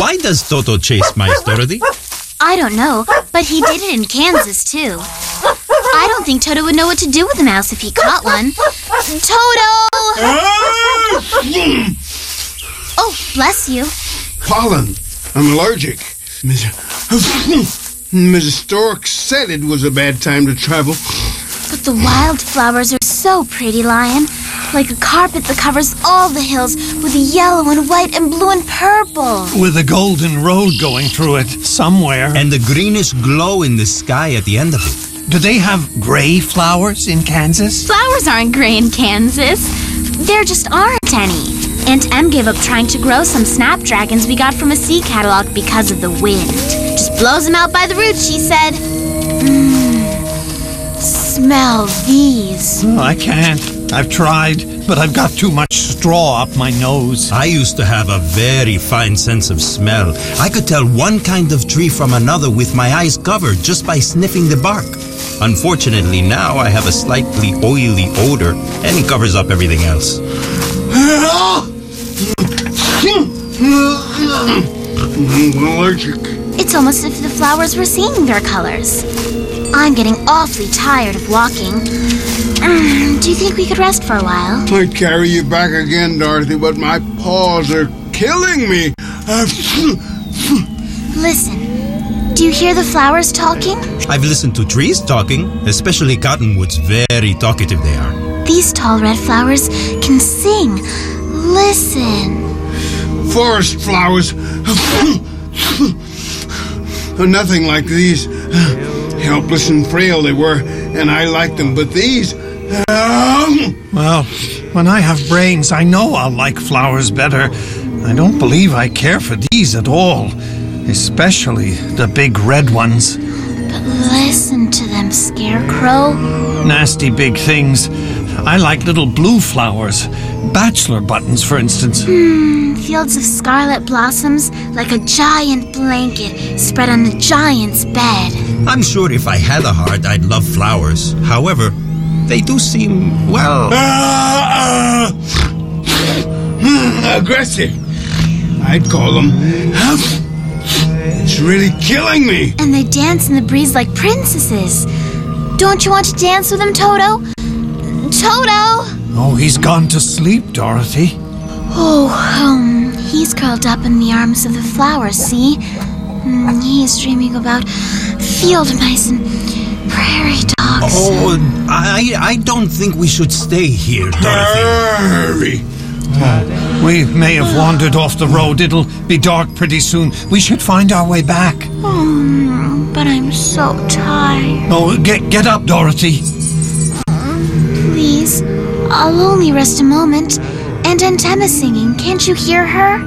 Why does Toto chase mice, Dorothy? I don't know, but he did it in Kansas, too. I don't think Toto would know what to do with a mouse if he caught one. Toto! Oh, bless you. Pollen. I'm allergic. Mrs. Stork said it was a bad time to travel. But the wildflowers are so pretty, Lion. Like a carpet that covers all the hills with yellow and white and blue and purple. With a golden road going through it somewhere. And the greenish glow in the sky at the end of it. Do they have gray flowers in Kansas? Flowers aren't gray in Kansas. There just aren't any. Aunt Em gave up trying to grow some snapdragons we got from a seed catalog because of the wind. Just blows them out by the roots, she said. Smell these. Oh, I can't. I've tried, but I've got too much straw up my nose. I used to have a very fine sense of smell. I could tell one kind of tree from another with my eyes covered just by sniffing the bark. Unfortunately, now I have a slightly oily odor, and it covers up everything else. I'm allergic. It's almost as if the flowers were seeing their colors. I'm getting awfully tired of walking. Do you think we could rest for a while? I'd carry you back again, Dorothy, but my paws are killing me. Listen, do you hear the flowers talking? I've listened to trees talking, especially cottonwoods. Very talkative they are. These tall red flowers can sing. Listen. Forest flowers. Nothing like these. Helpless and frail they were, and I liked them, but these... Well, when I have brains, I know I'll like flowers better. I don't believe I care for these at all, especially the big red ones. But listen to them, Scarecrow. Nasty big things. I like little blue flowers. Bachelor buttons, for instance. Fields of scarlet blossoms like a giant blanket spread on a giant's bed. I'm sure if I had a heart, I'd love flowers. However, they do seem, well... aggressive. I'd call them. It's really killing me. And they dance in the breeze like princesses. Don't you want to dance with them, Toto? Toto! Oh, he's gone to sleep, Dorothy. He's curled up in the arms of the flowers, see? He's dreaming about field mice and prairie dogs. Oh, I don't think we should stay here, Dorothy. Hurry. We may have wandered off the road. It'll be dark pretty soon. We should find our way back. But I'm so tired. Oh, get up, Dorothy. Please, I'll only rest a moment. And Aunt Emma's singing. Can't you hear her?